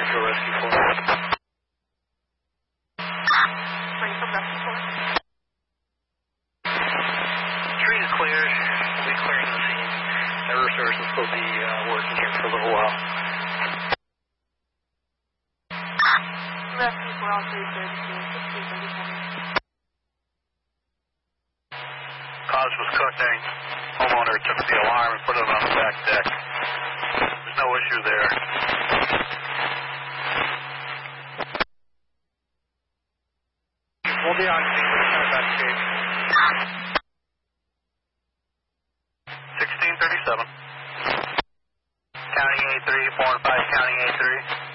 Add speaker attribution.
Speaker 1: Metro Rescue Force.
Speaker 2: Ready for rescue force.
Speaker 1: Tree is cleared. We'll be clearing the scene. Air services will be working here for a little while.
Speaker 2: Rescue for all 332, 1637.
Speaker 1: Cause was cooking. Homeowner took the alarm and put it on the back deck. There's no issue there. We'll be on scene with an investigation. 1637. Counting A3, 4 and 5, counting A3.